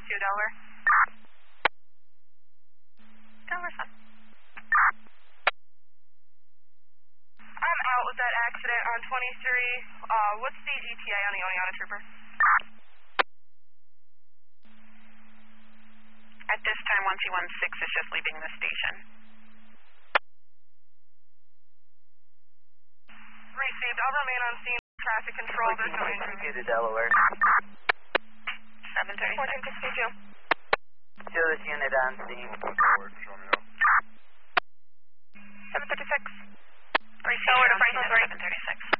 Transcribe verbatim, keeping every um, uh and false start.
two, Delaware. Delaware's fine. I'm out with that accident on twenty-three. Uh, what's the E T A on the Oneonta Trooper? At this time, one two one six is just leaving the station. Received. I'll remain on scene. Traffic control. There's no injury. to Delaware. seven thirty-six. fourteen sixty-two. Show this unit on scene. seven thirty-six. Delaware to Franklin, seven thirty-six.